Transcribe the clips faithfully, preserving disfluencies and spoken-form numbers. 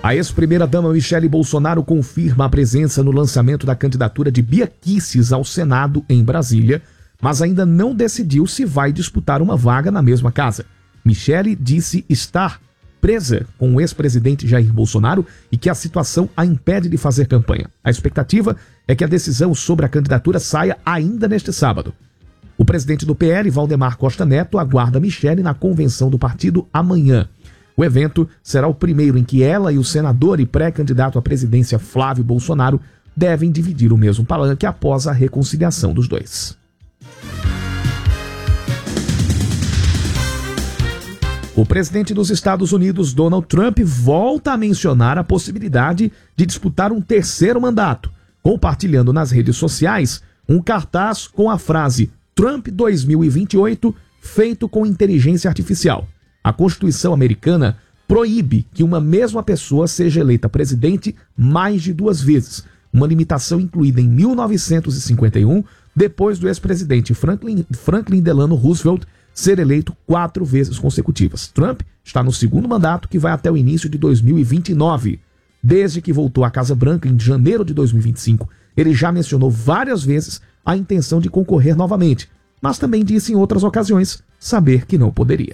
A ex-primeira-dama Michele Bolsonaro confirma a presença no lançamento da candidatura de Bia Kicis ao Senado em Brasília, mas ainda não decidiu se vai disputar uma vaga na mesma casa. Michele disse estar presa com o ex-presidente Jair Bolsonaro e que a situação a impede de fazer campanha. A expectativa é que a decisão sobre a candidatura saia ainda neste sábado. O presidente do P L, Valdemar Costa Neto, aguarda Michele na convenção do partido amanhã. O evento será o primeiro em que ela e o senador e pré-candidato à presidência Flávio Bolsonaro devem dividir o mesmo palanque após a reconciliação dos dois. O presidente dos Estados Unidos, Donald Trump, volta a mencionar a possibilidade de disputar um terceiro mandato, compartilhando nas redes sociais um cartaz com a frase Trump dois mil e vinte e oito, feito com inteligência artificial. A Constituição americana proíbe que uma mesma pessoa seja eleita presidente mais de duas vezes, uma limitação incluída em mil novecentos e cinquenta e um, depois do ex-presidente Franklin, Franklin Delano Roosevelt ser eleito quatro vezes consecutivas. Trump está no segundo mandato, que vai até o início de dois mil e vinte e nove. Desde que voltou à Casa Branca em janeiro de dois mil e vinte e cinco, ele já mencionou várias vezes a intenção de concorrer novamente, mas também disse em outras ocasiões saber que não poderia.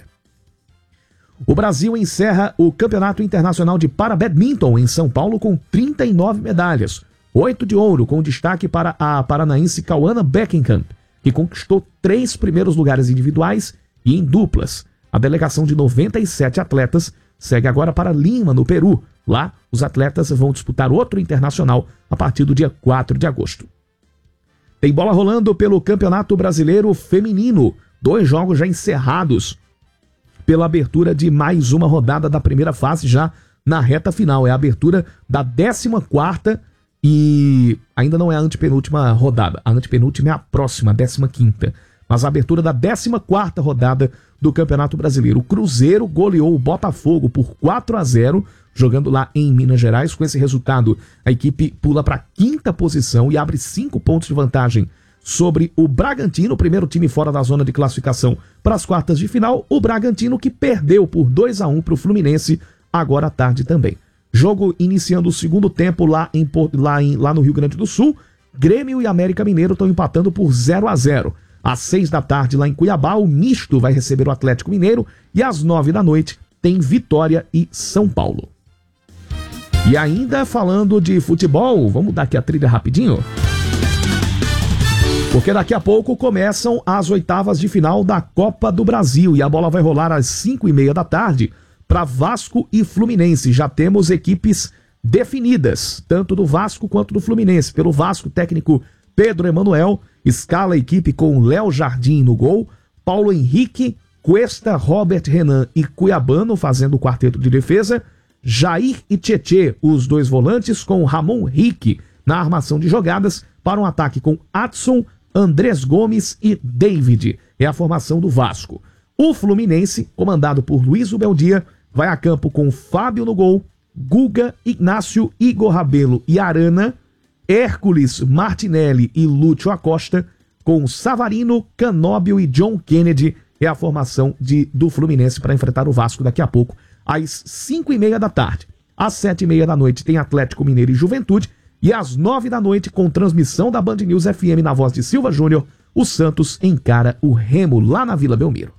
O Brasil encerra o Campeonato Internacional de Parabadminton em São Paulo com trinta e nove medalhas, oito de ouro, com destaque para a paranaense Cauana Beckenkamp, que conquistou três primeiros lugares individuais e em duplas. A delegação de noventa e sete atletas segue agora para Lima, no Peru. Lá, os atletas vão disputar outro internacional a partir do dia quatro de agosto. Tem bola rolando pelo Campeonato Brasileiro Feminino. Dois jogos já encerrados pela abertura de mais uma rodada da primeira fase, já na reta final. É a abertura da décima quarta e ainda não é a antepenúltima rodada. A antepenúltima é a próxima, a décima quinta. Mas a abertura da décima quarta rodada do Campeonato Brasileiro. O Cruzeiro goleou o Botafogo por quatro a zero, jogando lá em Minas Gerais. Com esse resultado, a equipe pula para a quinta posição e abre cinco pontos de vantagem sobre o Bragantino, o primeiro time fora da zona de classificação para as quartas de final. O Bragantino, que perdeu por dois a um para o Fluminense agora à tarde também. Jogo iniciando o segundo tempo lá, em, lá, em, lá no Rio Grande do Sul. Grêmio e América Mineiro estão empatando por zero a zero. Às seis da tarde lá em Cuiabá, o Misto vai receber o Atlético Mineiro e às nove da noite tem Vitória e São Paulo. E ainda falando de futebol, vamos dar aqui a trilha rapidinho, porque daqui a pouco começam as oitavas de final da Copa do Brasil e a bola vai rolar às cinco e meia da tarde para Vasco e Fluminense. Já temos equipes definidas, tanto do Vasco quanto do Fluminense. Pelo Vasco, técnico Pedro Emanuel escala a equipe com Léo Jardim no gol, Paulo Henrique, Cuesta, Robert Renan e Cuiabano fazendo o quarteto de defesa, Jair e Tietê, os dois volantes, com Ramon Rique na armação de jogadas, para um ataque com Adson, Andrés Gomes e David. É a formação do Vasco. O Fluminense, comandado por Luiz Ubeldia, vai a campo com Fábio no gol, Guga, Ignácio, Igor Rabelo e Arana, Hércules, Martinelli e Lúcio Acosta, com Savarino, Canóbio e John Kennedy. É a formação de, do Fluminense para enfrentar o Vasco daqui a pouco, às cinco e meia da tarde. Às sete e meia da noite tem Atlético Mineiro e Juventude. E às nove da noite, com transmissão da Band News F M na voz de Silva Júnior, o Santos encara o Remo lá na Vila Belmiro.